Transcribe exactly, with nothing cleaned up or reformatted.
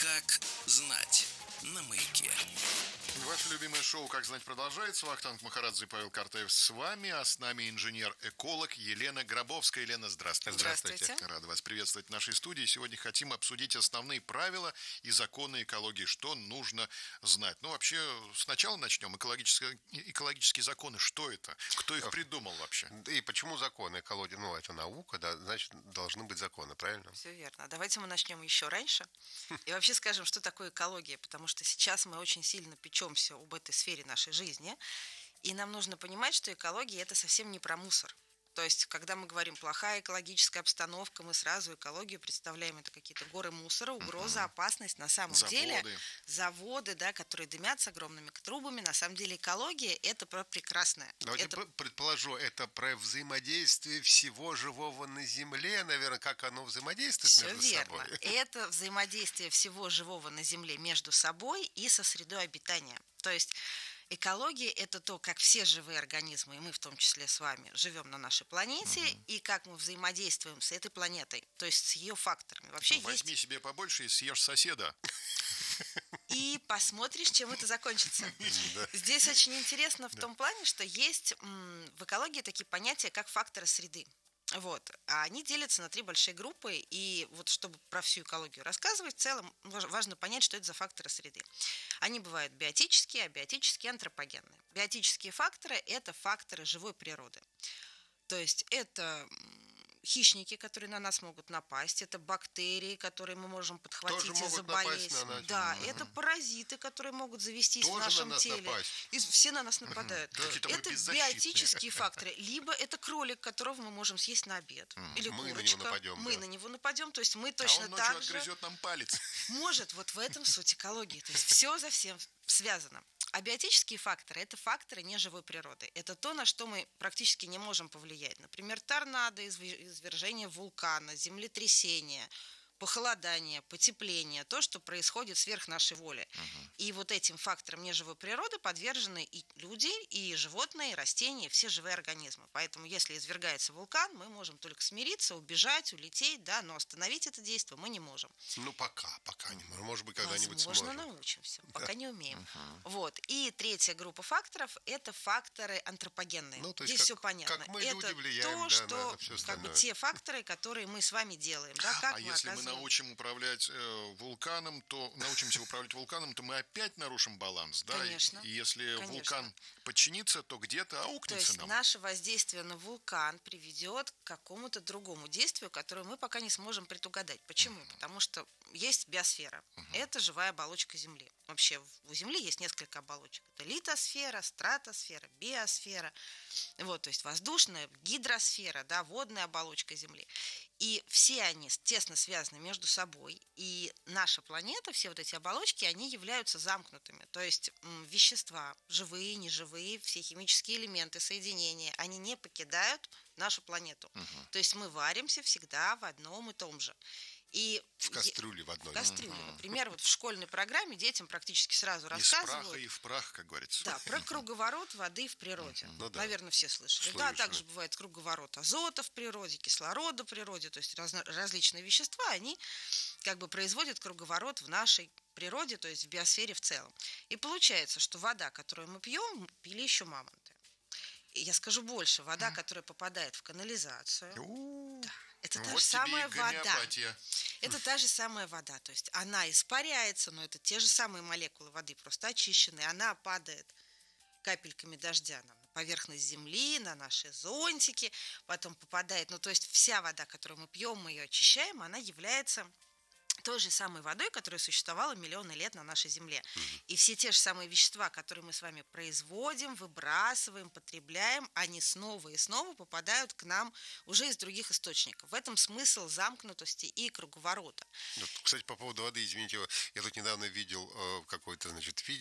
Как знать на Маяке. Ваше любимое шоу «Как знать» продолжается. Вахтанг Махарадзе и Павел Картаев с вами, а с нами инженер-эколог Елена Гробовская. Елена, здравствуйте. Здравствуйте. Рада вас приветствовать в нашей студии. Сегодня хотим обсудить основные правила и законы экологии, что нужно знать. Ну, вообще, сначала начнем. Экологические, экологические законы, что это? Кто их придумал вообще? И почему законы? Экология, ну, это наука, да, значит, должны быть законы, правильно? Все верно. Давайте мы начнем еще раньше. И вообще скажем, что такое экология, потому что сейчас мы очень сильно печемся об этой сфере нашей жизни, и нам нужно понимать, что экология – это совсем не про мусор. То есть, когда мы говорим «плохая экологическая обстановка», мы сразу экологию представляем, это какие-то горы мусора, угроза, опасность. На самом Заводы. деле заводы, да, которые дымят с огромными трубами, на самом деле экология – это про прекрасное. Давайте это... предположу, это про взаимодействие всего живого на Земле, наверное, как оно взаимодействует Все между верно. собой. Это взаимодействие всего живого на Земле между собой и со средой обитания. То есть экология – это то, как все живые организмы, и мы в том числе с вами, живем на нашей планете, угу. и как мы взаимодействуем с этой планетой, то есть с ее факторами. Вообще ну, возьми есть... себе побольше и съешь соседа. И посмотришь, чем это закончится. Здесь очень интересно в том плане, что есть в экологии такие понятия, как факторы среды. Вот. А они делятся на три большие группы, и вот чтобы про всю экологию рассказывать, в целом важно понять, что это за факторы среды. Они бывают биотические, абиотические, антропогенные. Биотические факторы – это факторы живой природы. То есть это хищники, которые на нас могут напасть, это бактерии, которые мы можем подхватить Тоже и заболеть. На нас. Да, Mm-hmm. это паразиты, которые могут завестись Тоже в нашем на нас теле. Напасть. И все на нас нападают. Mm-hmm. Да. Это биотические факторы. Либо это кролик, которого мы можем съесть на обед. Mm-hmm. Или мы курочка. На него нападем, мы да. на него нападем. То есть мы точно а он так ночью же... отгрызет нам палец. Может, вот в этом суть экологии. То есть все за всем связано. А биотические факторы – это факторы неживой природы. Это то, на что мы практически не можем повлиять. Например, торнадо, извержение вулкана, землетрясение, похолодание, потепление, то, что происходит сверх нашей воли. Угу. И вот этим факторам неживой природы подвержены и люди, и животные, и растения, и все живые организмы. Поэтому, если извергается вулкан, мы можем только смириться, убежать, улететь, да, но остановить это действие мы не можем. Ну, пока, пока не можем. Может быть, когда-нибудь Возможно, сможем. научимся, пока да. не умеем. Угу. Вот. И третья группа факторов – это факторы антропогенные. Ну, то есть здесь как, все понятно. Как мы, это люди, влияем, то, да, что, на все как бы, остальное. те факторы, которые мы с вами делаем. Да, как а мы если оказываем... мы научим управлять э, вулканом, то научимся управлять вулканом, то мы опять нарушим баланс, да? Конечно. И, и если Конечно. вулкан подчинится, то где-то аукнется То есть нам. наше воздействие на вулкан приведет к какому-то другому действию, которое мы пока не сможем предугадать. Почему? Uh-huh. Потому что есть биосфера. Uh-huh. Это живая оболочка Земли. Вообще у Земли есть несколько оболочек. Это литосфера, стратосфера, биосфера. Вот, то есть воздушная, гидросфера, да, водная оболочка Земли. И все они тесно связаны между собой. И наша планета, все вот эти оболочки, они являются замкнутыми. То есть м, вещества, живые, неживые, все химические элементы, соединения, они не покидают нашу планету. Угу. То есть мы варимся всегда в одном и том же. И в кастрюле в одной. В кастрюле. Uh-huh. Например, вот в школьной программе детям практически сразу Из рассказывают. Из праха и в прах, как говорится. Да, про круговорот воды в природе. Uh-huh. Ну, да. Наверное, все слышали. Слышали. Да, также бывает круговорот азота в природе, кислорода в природе. То есть разно- различные вещества, они как бы производят круговорот в нашей природе, то есть в биосфере в целом. И получается, что вода, которую мы пьем, пили еще мамонты. И я скажу больше, вода, которая попадает в канализацию, да, это та вот же самая вода. Это та же самая вода. То есть она испаряется, но это те же самые молекулы воды, просто очищенные. Она падает капельками дождя на поверхность Земли, на наши зонтики, потом попадает. Ну, то есть вся вода, которую мы пьем, мы ее очищаем, она является той же самой водой, которая существовала миллионы лет на нашей Земле. Mm-hmm. И все те же самые вещества, которые мы с вами производим, выбрасываем, потребляем, они снова и снова попадают к нам уже из других источников. В этом смысл замкнутости и круговорота. Кстати, по поводу воды, извините, я тут недавно видел э, какой-то, значит, видео,